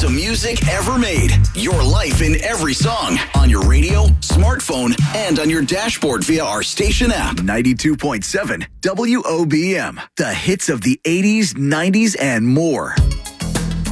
to music ever made. Your life in every song. On your radio, smartphone, and on your dashboard via our station app. 92.7 WOBM. The hits of the 80s, 90s, and more.